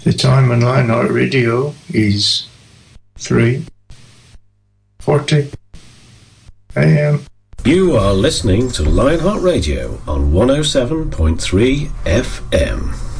The time on Lionheart Radio is 3:40 a.m. You are listening to Lionheart Radio on 107.3 FM.